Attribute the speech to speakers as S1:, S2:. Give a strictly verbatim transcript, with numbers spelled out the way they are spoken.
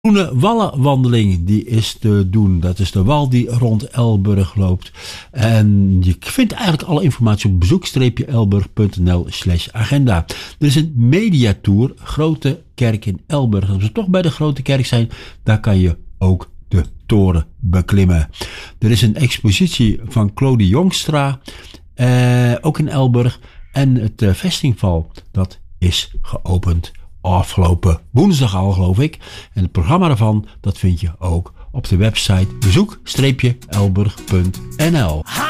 S1: Groene Wallenwandeling, die is te doen. Dat is de wal die rond Elburg loopt. En je vindt eigenlijk alle informatie op bezoek-elburg.nl slash agenda. Er is een mediatour, Grote Kerk in Elburg. Als we toch bij de Grote Kerk zijn, daar kan je ook de toren beklimmen. Er is een expositie van Claudie Jongstra, eh, ook in Elburg. En het uh, vestingval, dat is geopend afgelopen woensdag al, geloof ik. En het programma daarvan, dat vind je ook op de website bezoek-elburg punt n l.